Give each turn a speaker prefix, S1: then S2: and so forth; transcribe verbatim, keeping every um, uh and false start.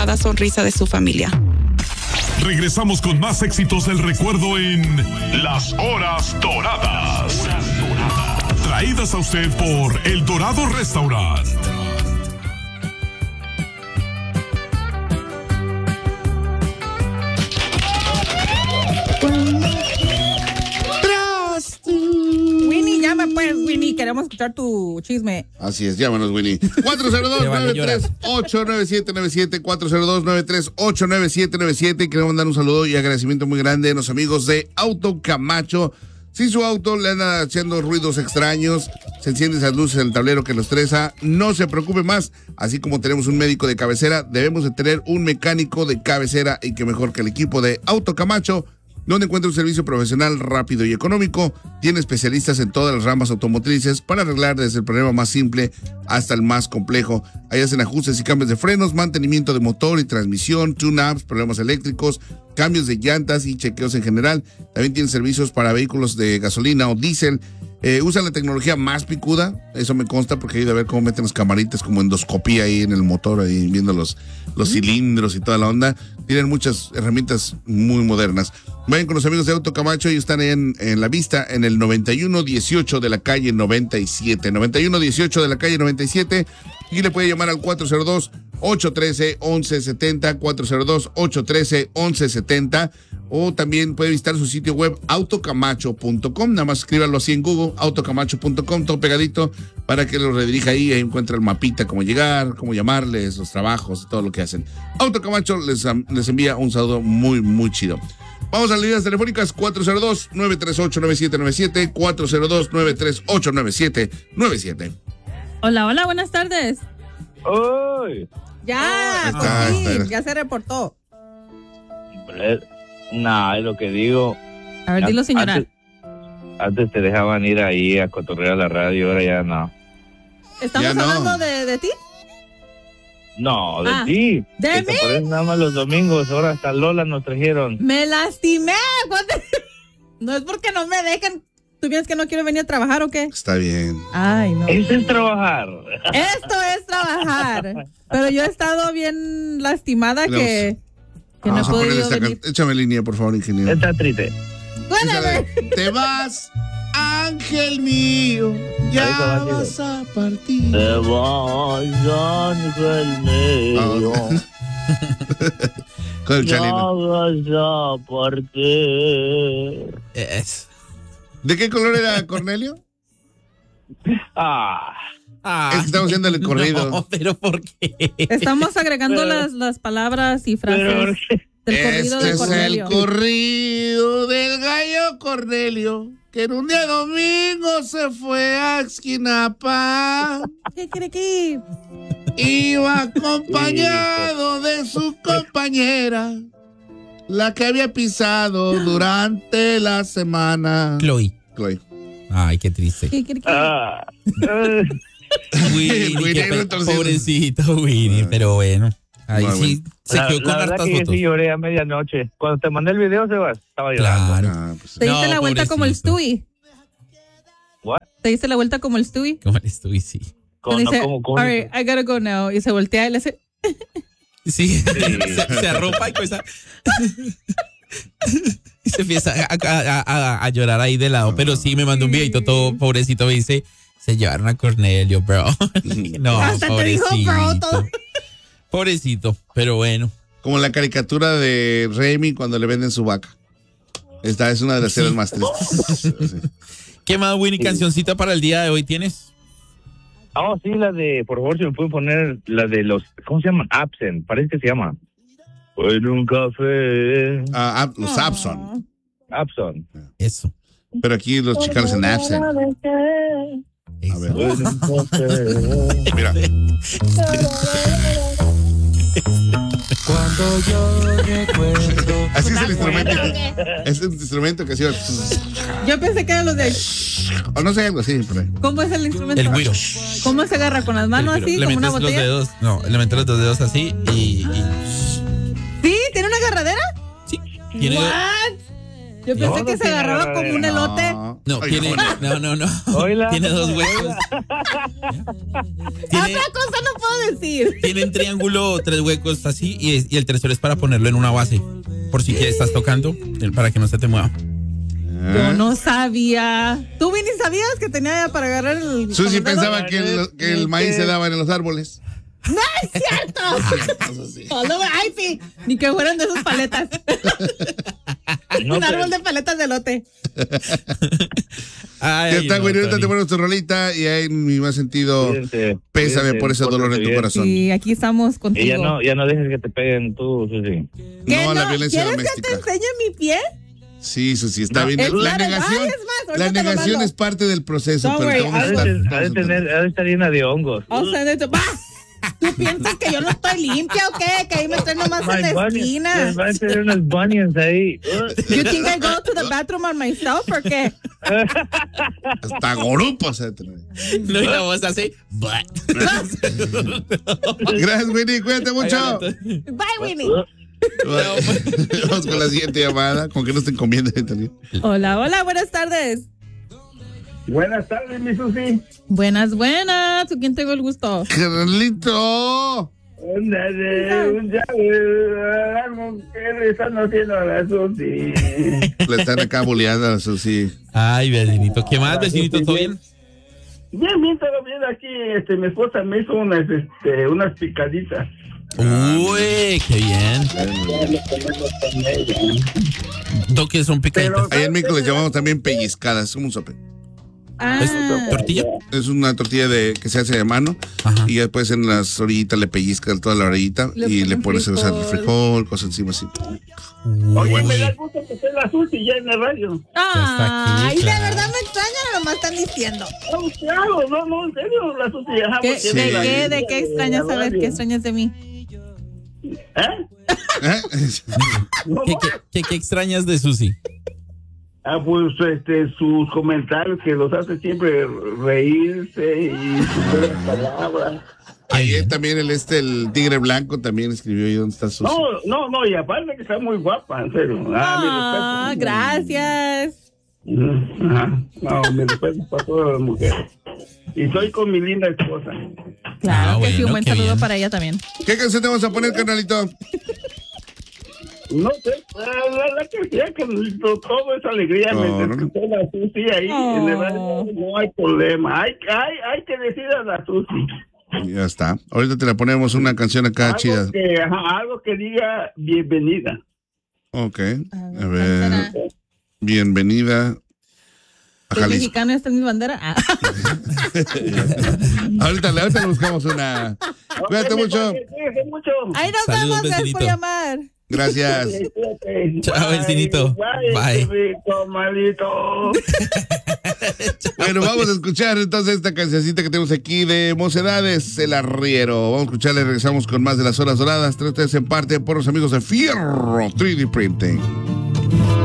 S1: cada sonrisa de su familia.
S2: Regresamos con más éxitos del recuerdo en Las Horas Doradas. Traídas a usted por El Dorado Restaurant.
S3: Winnie, llama pues, Winnie, queremos escuchar tu chisme.
S4: Así es, llámanos, Winnie. cuatro cero dos, nueve tres ocho, nueve siete nueve siete, cuatro cero dos, nueve tres ocho, nueve siete nueve siete. Queremos mandar un saludo y agradecimiento muy grande a los amigos de Auto Camacho. Si su auto le anda haciendo ruidos extraños, se encienden esas luces en el tablero que lo estresa, no se preocupe más. Así como tenemos un médico de cabecera, debemos de tener un mecánico de cabecera, y que mejor que el equipo de Auto Camacho, donde encuentra un servicio profesional rápido y económico. Tiene especialistas en todas las ramas automotrices para arreglar desde el problema más simple hasta el más complejo. Ahí hacen ajustes y cambios de frenos, mantenimiento de motor y transmisión, tune-ups, problemas eléctricos, cambios de llantas y chequeos en general. También tienen servicios para vehículos de gasolina o diésel. Eh, usan la tecnología más picuda, eso me consta porque he ido a ver cómo meten las camaritas como endoscopía ahí en el motor, ahí viendo los, los cilindros y toda la onda. Tienen muchas herramientas muy modernas. Vayan con los amigos de Auto Camacho, ellos están ahí en, en la vista, en el noventa y uno dieciocho de la calle noventa y siete. noventa y uno dieciocho de la calle noventa y siete. Y le puede llamar al cuatro cero dos, ocho uno tres, once setenta, cuatro cero dos, ocho uno tres, once setenta. O también puede visitar su sitio web autocamacho punto com. Nada más escríbalo así en Google, autocamacho punto com, todo pegadito, para que lo redirija ahí. Ahí encuentra el mapita, cómo llegar, cómo llamarles, los trabajos, todo lo que hacen. Auto Camacho les, les envía un saludo muy, muy chido. Vamos a las líneas telefónicas, cuatro cero dos, nueve tres ocho, nueve siete nueve siete, cuatro cero dos, nueve tres ocho, nueve siete nueve siete.
S3: Hola, hola, buenas tardes.
S5: ¡Uy!
S3: Ya,
S4: Está,
S3: por fin,
S4: está.
S3: ya se reportó.
S5: Nah, es lo que digo.
S3: A ver, dilo, señora.
S5: Antes, antes te dejaban ir ahí a cotorrear a la radio, ahora ya no.
S3: ¿Estamos
S4: Ya no.
S3: hablando de, de ti?
S5: No, de
S3: Ah,
S5: ti.
S3: ¿de
S5: que
S3: mí?
S5: te pones nada más los domingos, ahora hasta Lola nos trajeron.
S3: Me lastimé. ¿Cuándo? No es porque no me dejan. ¿Tú piensas que no quiero venir a trabajar o qué?
S4: Está bien.
S3: Ay, no.
S5: Eso es trabajar.
S3: Esto es trabajar. Pero yo he estado bien lastimada
S4: Vamos.
S3: que, que no he
S4: Vamos a ponerle
S3: podido
S4: esta
S3: venir.
S4: can- Échame línea, por favor, ingeniero.
S5: Está triste.
S4: Esa de, te vas, ángel mío, ya
S5: Ahí te va, tío.
S4: vas a partir.
S5: Te vas, ángel mío.
S4: Ah. Con el
S5: Ya
S4: Chalino.
S5: vas a partir.
S6: Es.
S4: ¿De qué color era Cornelio?
S5: Ah.
S6: Ah,
S4: Es que estamos haciendo el corrido.
S6: No, pero ¿por qué?
S3: Estamos agregando
S5: Pero-
S3: las, las palabras y frases
S5: Pero,
S3: del corrido
S4: Este
S3: de
S4: es
S3: Cornelio.
S4: el corrido del gallo Cornelio, que en un día domingo se fue a Esquinapa.
S3: ¿Qué quiere que?
S4: Iba acompañado de su compañera, la que había pisado durante la semana.
S6: Chloe.
S4: Chloe.
S6: Ay, qué triste.
S3: ¿Qué quiere que?
S5: ah. Eh,
S6: Winnie,
S4: Winnie,
S6: qué pe-
S4: entonces-
S6: pobrecito Winnie, pero bueno. Ahí
S4: Bueno,
S6: sí se
S5: la,
S6: quedó con
S5: la verdad
S6: hartas
S5: que yo
S6: fotos.
S5: sí lloré a medianoche. Cuando te mandé el video, Sebas, estaba llorando.
S6: Claro.
S4: Ah, pues,
S3: Te diste
S6: No,
S3: la vuelta como el
S6: pobrecito.
S3: Stewie.
S5: What?
S3: Te diste la vuelta como el Stewie.
S6: ¿Cómo eres tú? Y sí.
S5: Con-
S3: Y
S5: no,
S3: dice,
S5: como- como-
S3: all right, I gotta go now. Y se voltea y le hace,
S6: Sí, se, se arropa y comienza. Y se empieza a, a- a- a llorar ahí de lado. Pero sí me mandó un videito todo pobrecito. Me dice, se llevaron a Cornelio, bro. No,
S3: hasta te dijo
S6: pobrecito.
S3: bro todo.
S6: Pobrecito, pero bueno.
S4: como la caricatura de Remy cuando le venden su vaca. Esta es una de las series más tristes. Sí.
S6: ¿Qué más, Winnie, cancioncita para el día de hoy tienes?
S5: Ah, oh, sí, la de, por favor, si me pueden poner la de los, ¿cómo se llaman? Absent, parece que se llama. En un café.
S4: Ah, ah, los Abson.
S5: Absent.
S6: Eso.
S4: Pero aquí los chicanos en Absent. A
S6: Eso.
S4: ver.
S5: En un café.
S4: Mira.
S7: Cuando yo recuerdo.
S4: Así es el instrumento. Es un instrumento que hacía.
S3: Yo pensé que era los de.
S4: O no sé, algo así. Por ahí.
S3: ¿Cómo es el instrumento?
S6: El güiro.
S3: ¿Cómo se agarra? ¿Con las manos
S6: El güiro.
S3: así?
S6: Le
S3: ¿Como una
S6: metes los
S3: botella?
S6: dedos. No, le metes los dos dedos así y. y
S3: ¿Sí? ¿Tiene una agarradera?
S6: sí. Tiene,
S3: What? Yo pensé
S5: No, no
S3: que se
S5: tiene
S3: agarraba como un elote.
S4: No,
S6: No,
S4: Ay,
S6: tiene,
S4: joder.
S6: no, no, no.
S5: Oila.
S6: Tiene dos huecos. Tiene,
S3: Otra cosa no puedo decir.
S6: tiene en triángulo tres huecos así y, es- y el tercero es para ponerlo en una base. Por si quieres, estás tocando, el- para que no se te mueva.
S3: Yo no sabía. ¿Tú, Vini, sabías que tenía para agarrar el...
S4: Susi
S3: con el dedo?
S4: pensaba que el, que el maíz se daba en los árboles.
S3: ¡No es cierto! Oh, no, ay, sí. Ni que fueran de esas paletas.
S5: No,
S3: un
S5: pero-
S3: árbol de paletas de elote.
S6: Ay,
S4: Ya está,
S6: no,
S4: güey. Ahorita
S6: Tony.
S4: te ponemos tu rolita y ahí en mi más sentido,
S5: Cuídense,
S4: pésame
S5: cuídense,
S4: por ese dolor en
S5: pórtense
S4: tu
S5: bien.
S4: corazón.
S3: Sí, aquí estamos contigo.
S5: Y ya no, ya no dejes que te peguen tú, Susi.
S3: ¿Qué,
S4: No a la violencia
S3: ¿Quieres
S4: doméstica.
S3: que te enseñe mi pie?
S4: Sí, Susi, está
S5: No,
S4: bien.
S3: es
S4: La
S3: claro,
S4: negación,
S3: ay, es más,
S4: la
S3: ahorita te lo
S4: negación
S3: mando.
S4: es parte del proceso,
S3: Don't
S4: pero
S3: worry,
S4: te vamos a
S5: Ha de,
S4: estar-
S5: ter- ha
S4: vamos
S5: de
S4: a estar-
S5: tener, ha de estar llena de hongos.
S3: O sea, de tu- ¡Bah! ¿Tú piensas que yo no estoy limpia o qué? Que ahí me estoy nomás en la
S5: My bunny-
S3: esquina.
S5: les van a tener unos bunions ahí.
S3: You think I go to the bathroom on myself or qué?
S4: Hasta gorupos. se te-
S6: No, y la voz así. But.
S4: Gracias, Winnie. Cuídate mucho.
S3: Bye, Winnie.
S4: Vamos con la siguiente llamada. Con que no estén comiendo también.
S3: Hola, hola, buenas tardes.
S1: Buenas tardes, mi Susi.
S3: Buenas, buenas. ¿Con quién tengo el gusto?
S4: Carlito.
S1: Ándale, un llave, algo que le están haciendo a la Susi.
S4: Le están acá boleando a Susi.
S6: Ay, vecinito. ¿Qué más, vecinito? ¿Todo bien?
S1: Bien, bien, todo bien aquí. Este, mi esposa me hizo unas, este, unas picaditas.
S6: Uy, qué bien. ¿Do que son picaditas?
S4: Ahí en México les llamamos también pellizcadas. Es como un sope.
S3: Ah,
S6: ¿Es tortilla?
S4: Es una tortilla de que se hace de mano.
S6: Ajá.
S4: Y después en las orillitas le pellizcan toda la orillita.
S3: Le
S4: Y le
S3: ponen
S4: pones o sea, el
S3: frijol.
S4: frijol, cosas encima así.
S1: Oye,
S6: Uy.
S1: me da gusto que esté la Susi ya en el radio.
S3: Ay,
S6: aquí,
S3: de
S6: claro.
S3: verdad me extraña, nomás están diciendo.
S1: No, claro, no, no, en serio, la Susi. ajá,
S3: ¿Qué,
S1: porque
S3: ¿De
S1: en la-
S3: qué? ¿De qué
S1: en
S3: extrañas
S1: la
S3: saber?
S1: radio.
S3: ¿Qué extrañas de mí?
S1: ¿Eh?
S4: ¿Eh?
S1: No,
S6: ¿Qué, qué, qué, qué extrañas de Susi?
S1: Ah, pues este, sus comentarios que los hace siempre reírse y sus buenas palabras.
S4: Ayer también el este, el tigre blanco también escribió. ¿Y dónde está Susi?
S1: No, no, no, y aparte que está muy guapa, en serio.
S3: Ah,
S1: mi respeto.
S3: gracias.
S1: Ujú, ajá. No, mi respeto para todas las mujeres. Y soy con mi linda esposa.
S3: Claro
S6: Ah,
S3: que sí,
S6: bueno,
S3: un buen
S6: qué
S3: saludo
S6: bien.
S3: para ella también.
S4: ¿Qué canción te vamos a poner, carnalito?
S1: No sé, la, la, la que sea, que to- todo es alegría.
S4: No,
S1: me
S4: no, no.
S1: escuchó la Susi ahí
S3: Oh.
S1: en el radio, no hay problema. Hay, hay, hay que decir a la Susi.
S4: Ya está. Ahorita te la ponemos una canción acá chida.
S1: Algo que, ajá, algo que diga bienvenida.
S4: Ok.
S3: A
S4: A
S3: ver,
S4: ver.
S3: ¿cuál será?
S4: Bienvenida a
S3: ¿Es
S4: Jalisco.
S3: mexicano y está en mi bandera? Ah.
S4: ahorita, ahorita le buscamos una. Cuídate
S1: Ok,
S4: mucho.
S1: mi padre, cuídese mucho.
S3: Ahí nos
S6: Saludos,
S3: vemos, gracias por
S6: vecinito.
S3: llamar.
S4: Gracias.
S1: Cuídate.
S6: Chao,
S1: Bye.
S6: vecinito.
S1: Bye.
S6: Bye.
S1: Qué rico, malito.
S4: Bueno, vamos a escuchar entonces esta cancioncita que tenemos aquí de Mocedades, El Arriero. Vamos a escucharla y regresamos con más de las horas doradas. Tres ustedes en parte por los amigos de Fierro tres D Printing.